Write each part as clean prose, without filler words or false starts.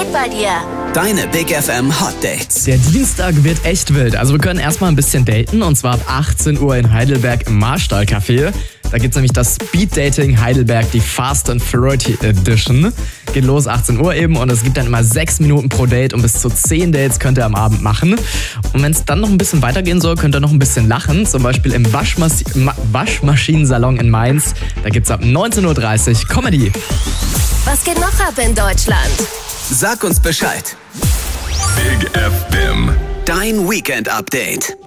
Update bei dir. Deine Big FM Hot Dates. Der Dienstag wird echt wild. Also wir können erstmal ein bisschen daten und zwar ab 18 Uhr in Heidelberg im Marstall Café. Da gibt's nämlich das Speed Dating Heidelberg, die Fast and Furious Edition. Geht los 18 Uhr eben und es gibt dann immer 6 Minuten pro Date und bis zu 10 Dates könnt ihr am Abend machen. Und wenn es dann noch ein bisschen weitergehen soll, könnt ihr noch ein bisschen lachen. Zum Beispiel im Waschmaschinensalon in Mainz. Da gibt's ab 19.30 Uhr Comedy. Was geht noch ab in Deutschland? Sag uns Bescheid. Big FM. Dein Weekend Update.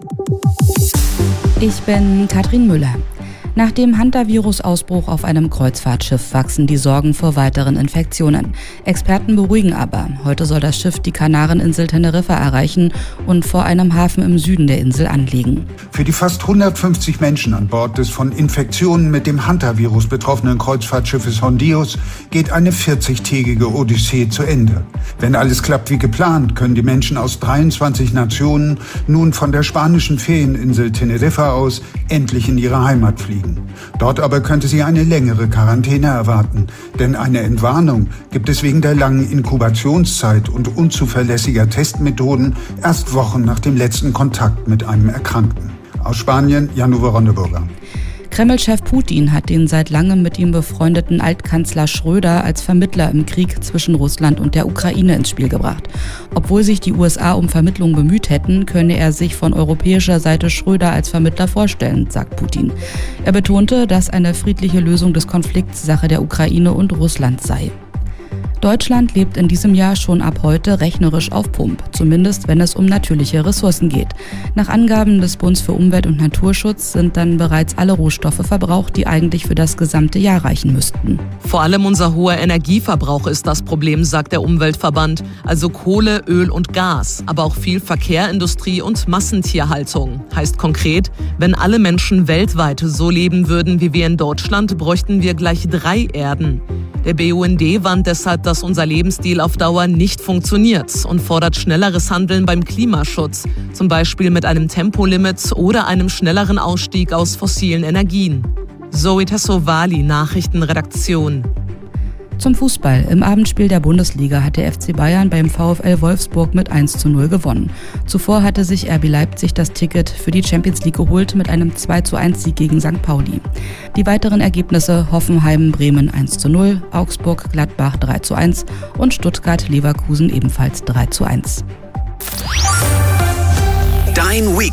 Ich bin Katrin Müller. Nach dem Hantavirus-Ausbruch auf einem Kreuzfahrtschiff wachsen die Sorgen vor weiteren Infektionen. Experten beruhigen aber. Heute soll das Schiff die Kanareninsel Teneriffa erreichen und vor einem Hafen im Süden der Insel anlegen. Für die fast 150 Menschen an Bord des von Infektionen mit dem Hantavirus betroffenen Kreuzfahrtschiffes Hondios geht eine 40-tägige Odyssee zu Ende. Wenn alles klappt wie geplant, können die Menschen aus 23 Nationen nun von der spanischen Ferieninsel Teneriffa aus endlich in ihre Heimat fliegen. Dort aber könnte sie eine längere Quarantäne erwarten, denn eine Entwarnung gibt es wegen der langen Inkubationszeit und unzuverlässiger Testmethoden erst Wochen nach dem letzten Kontakt mit einem Erkrankten. Aus Spanien, Jan-Uwe Ronneburger. Kreml-Chef Putin hat den seit langem mit ihm befreundeten Altkanzler Schröder als Vermittler im Krieg zwischen Russland und der Ukraine ins Spiel gebracht. Obwohl sich die USA um Vermittlung bemüht hätten, könne er sich von europäischer Seite Schröder als Vermittler vorstellen, sagt Putin. Er betonte, dass eine friedliche Lösung des Konflikts Sache der Ukraine und Russland sei. Deutschland lebt in diesem Jahr schon ab heute rechnerisch auf Pump, zumindest wenn es um natürliche Ressourcen geht. Nach Angaben des Bundes für Umwelt und Naturschutz sind dann bereits alle Rohstoffe verbraucht, die eigentlich für das gesamte Jahr reichen müssten. Vor allem unser hoher Energieverbrauch ist das Problem, sagt der Umweltverband. Also Kohle, Öl und Gas, aber auch viel Verkehr, Industrie und Massentierhaltung. Heißt konkret, wenn alle Menschen weltweit so leben würden wie wir in Deutschland, bräuchten wir gleich 3 Erden. Der BUND warnt deshalb, dass unser Lebensstil auf Dauer nicht funktioniert und fordert schnelleres Handeln beim Klimaschutz, zum Beispiel mit einem Tempolimit oder einem schnelleren Ausstieg aus fossilen Energien. Zoe Tassovali, Nachrichtenredaktion. Zum Fußball. Im Abendspiel der Bundesliga hat der FC Bayern beim VfL Wolfsburg mit 1:0 gewonnen. Zuvor hatte sich RB Leipzig das Ticket für die Champions League geholt mit einem 2:1-Sieg gegen St. Pauli. Die weiteren Ergebnisse: Hoffenheim-Bremen 1:0, Augsburg-Gladbach 3:1 und Stuttgart-Leverkusen ebenfalls 3:1. Dein Weekend.